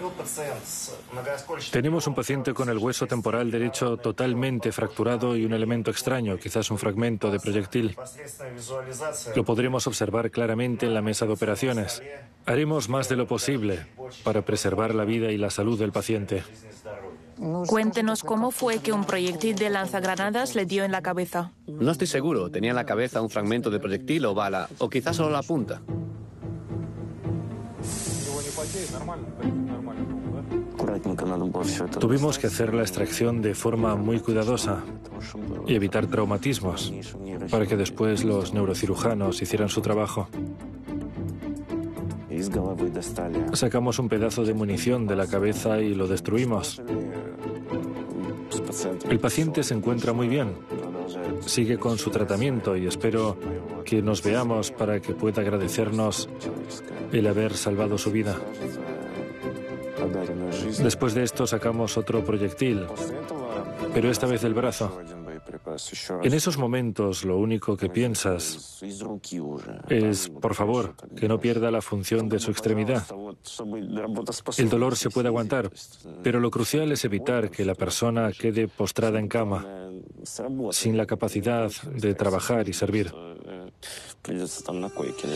Tenemos un paciente con el hueso temporal derecho totalmente fracturado y un elemento extraño, quizás un fragmento de proyectil. Lo podremos observar claramente en la mesa de operaciones. Haremos más de lo posible para preservar la vida y la salud del paciente. Cuéntenos cómo fue que un proyectil de lanzagranadas le dio en la cabeza. No estoy seguro. Tenía en la cabeza un fragmento de proyectil o bala, o quizás solo la punta. Tuvimos que hacer la extracción de forma muy cuidadosa y evitar traumatismos para que después los neurocirujanos hicieran su trabajo. Sacamos un pedazo de munición de la cabeza y lo destruimos. El paciente se encuentra muy bien. Sigue con su tratamiento y espero que nos veamos para que pueda agradecernos el haber salvado su vida. Después de esto sacamos otro proyectil, pero esta vez del brazo. En esos momentos lo único que piensas es, por favor, que no pierda la función de su extremidad. El dolor se puede aguantar, pero lo crucial es evitar que la persona quede postrada en cama, sin la capacidad de trabajar y servir.